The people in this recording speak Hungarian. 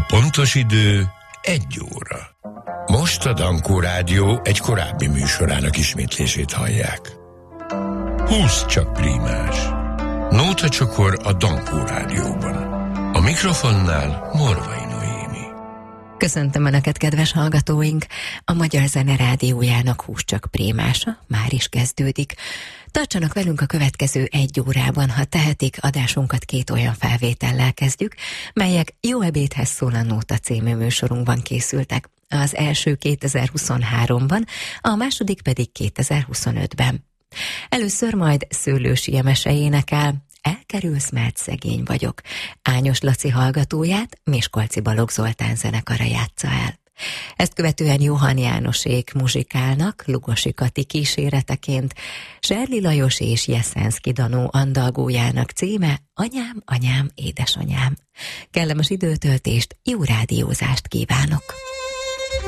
pontos idő 1 óra. Most a Dankó Rádió egy korábbi műsorának ismétlését hallják. 20 csak prímás. Nóta csokor a Dankó Rádióban. A mikrofonnál Morvai Noémi. Köszöntöm Önöket, kedves hallgatóink! A Magyar Zene Rádiójának 20 csak prímása már is kezdődik. Tartsanak velünk a következő 1 órában, ha tehetik, adásunkat 2 olyan felvétellel kezdjük, melyek Jó ebédhez szól a Nóta című műsorunkban készültek. Az első 2023-ban, a második pedig 2025-ben. Először majd Szőlősi Emese énekel, Elkerülsz, mert szegény vagyok. Ányos Laci hallgatóját Miskolci Balogh Zoltán zenekara játsza el. Ezt követően Johann Jánosék muzsikálnak Lugosi Kati kíséreteként, Zserli Lajos és Jeszenszky Danó andalgójának címe Anyám, anyám, édesanyám. Kellemes időtöltést, jó rádiózást kívánok!